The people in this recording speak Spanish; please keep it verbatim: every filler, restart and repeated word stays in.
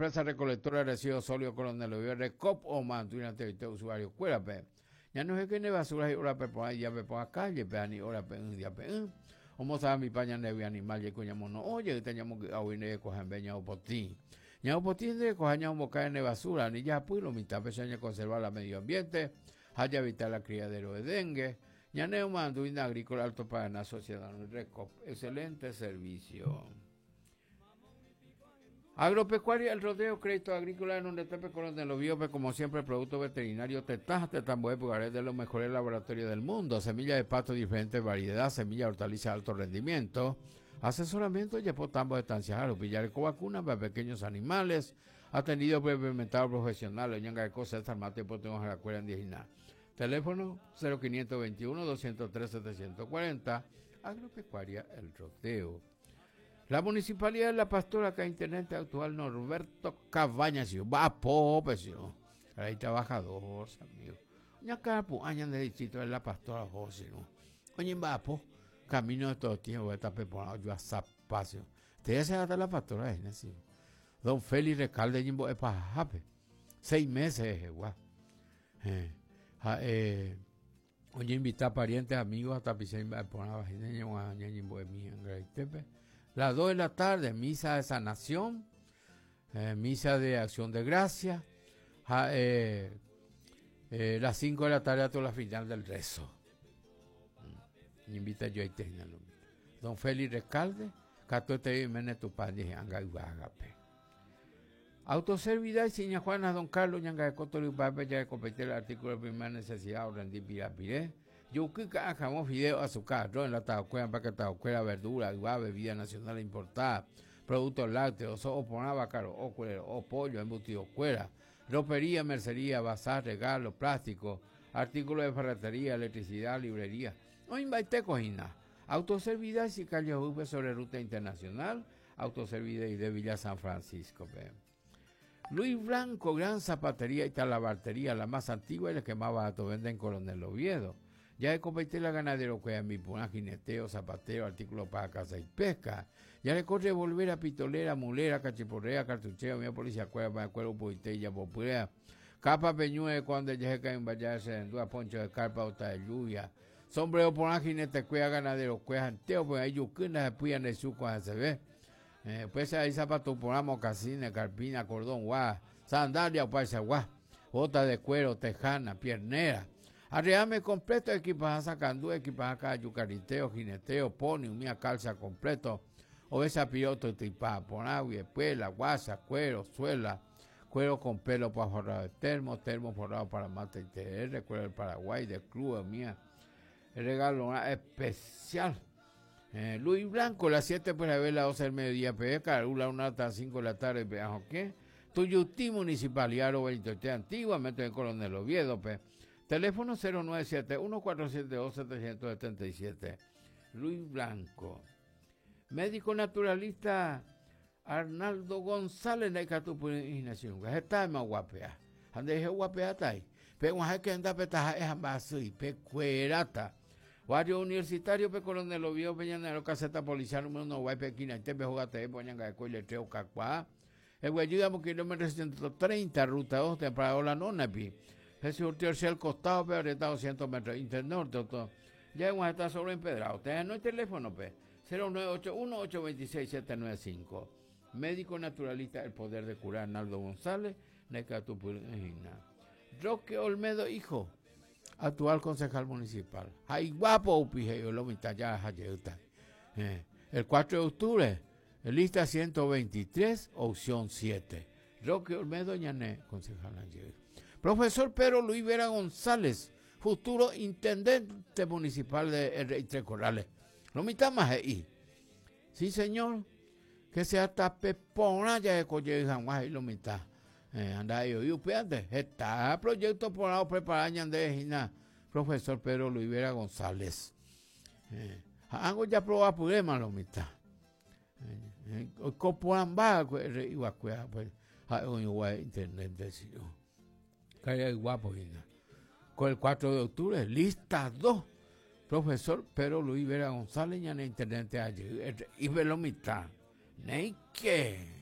empresa recolectora de residuos sólidos Coronel Oviedo, Recop o Mantuina Tevite usuario Cuerape. Ya no es que ne basura y hora pe por ahí ya pe por acá, ya pe ani hora pe un día pe un. Como sabe mi paña ne animal ya coñamos no oye, teníamos que awine cojan beña o potín. Ya o potín de cojaña un boca de basura, ni ya pues lo mitad peseña conservar el medio ambiente, haya evitar la criadero de dengue. Ya ne Mantuina agrícola alto para la sociedad Recop. Excelente servicio. Agropecuaria, el rodeo, crédito agrícola en un detape con de los biopes, como siempre, producto veterinario, tetajas, tetamboe, pugaré de los mejores laboratorios del mundo, semillas de pasto de diferentes variedades, semillas de hortalizas de alto rendimiento, asesoramiento y tambo de estancias, pillar con vacunas para pequeños animales, atendido por implementado profesional, ñanga de cosas, estas mates, pues tengo la escuela indígena. Teléfono cero quinientos veintiuno, doscientos tres, setecientos cuarenta, Agropecuaria, el rodeo. La municipalidad de La Pastora, acá intendente actual Norberto Cabañas, va po, pues yo. Ahí trabajador, amigo. Ya capo, años de distrito de La Pastora, José, ¿no? Oye, va po, camino de todo tiempo, está preparado yo a zapacio. Te hace hasta La Pastora, es así. Don Félix Recalde, Jimbo, es para jape. Seis meses, es guau. Eh, eh, oye, invitar parientes, amigos, hasta pisar por la vagina, y Jimbo, es mi, en Greitepe. Las dos de la tarde, misa de sanación, eh, misa de acción de gracia, ja, eh, eh, las cinco de la tarde hasta la final del rezo. Mm. Invita yo a tenerlo. Don Félix Recalde, Catote y Menetupán, dije, anga y agape. Autoservidad y Siña Juana, Don Carlos, Ñanga de Cotorio, Pape, ya de competir el artículo de primera necesidad, o rendir pirapiré. Yo que jamón, fideo, azúcar, arroz, enlatado, cuera, empaquetado, cuera, verdura, agua, bebida nacional importada, productos lácteos, o ponaba caro, o cuero, o pollo, embutido, cuera, ropería, mercería, bazar, regalo, plástico, artículos de ferretería, electricidad, librería. No invite cojina. Autoservidad y calle Uve sobre ruta internacional, autoservidad y de Villa San Francisco. Ve. Luis Blanco, gran zapatería y talabartería, la más antigua y la que más barato vende en Coronel Oviedo. Ya he competir la ganadero que en mi puna, jineteo, zapatero, artículos para caza y pesca. Ya le corre volver a pitolera, mulera, cachiporrea, cartucheo, mi policía, cuerda, para cuero, puitella, populea. Capa peñue, cuando ya se caen vallarse en duda, poncho de carpa, ota de lluvia. Sombrero por una jinete, cuea ganadero, cuea anteo, pues ahí yuquina se puyan de su cuando se ve. Eh, pues ahí zapatos por mocasines, carpina, cordón, guá, sandalia, paisa, guá. Bota de cuero, tejana, piernera. Arreame completo, equipaje sacando, equipaje yucariteo, jineteo, pony, mía calza completo, obesa piloto, tipa, ponagua, pela, guasa, cuero, suela, cuero con pelo para forrado de termo, termo forrado para mate y T R, cuero del Paraguay, de club, mía. El regalo especial. Eh, Luis Blanco, las siete para ver la doce del mediodía, P. Carula, una hasta las cinco de la tarde, P. ¿Qué? Tuyutí Municipal, Yaro veintiocho, antiguamente en Coronel Oviedo, P. Teléfono cero nueve siete, uno cuatro siete dos, siete siete siete. Luis Blanco. Médico naturalista Arnaldo González, Naicatupu Ignacio. Está en Maguapea. Ande es Guapea está ahí. Pero hay que andar petaja es ambasui, pe cuerata. Barrio Universitario, pe Coronel Oviedo, Peñanero, caseta policial número uno, Guaype, Quina, Tepe, Jogate, Poñanga, Coyle, Treo, Cacuá. El Guayudamo, kilómetro ciento treinta, ruta dos, temporada la nona, pi. Ese surtió al costado, pero está doscientos metros. Internorte, todo. Ya vamos a estar sobre empedrado. Ustedes no hay teléfono, pe. cero nueve ocho uno, ocho dos seis, siete nueve cinco. Médico naturalista, el poder de curar, Arnaldo González, Necatupurina. Roque Olmedo, hijo, actual concejal municipal. Ay, guapo, upijeyo, lo mitad ya, eh. El cuatro de octubre, lista ciento veintitrés, opción siete. Roque Olmedo, Ñané, concejal ayer. Profesor Pedro Luis Vera González, futuro intendente municipal de El Rey Tres Corrales. Lo mitad más ahí. Sí, señor. Que sea hasta pepona ya de colle jamás ahí lo mitad. Eh, anda ahí, y fíjate, está proyecto por lado preparado de Gina. Profesor Pedro Luis Vera González. Eh, hago ya probar problema lo mitad. Copoan va, igual pues, igual intendente, sí. Calla guapo, con el cuatro de octubre, lista dos. Profesor Pedro Luis Vera González, ya en intendente ayer, y ve lo mitad. ¿Ney qué?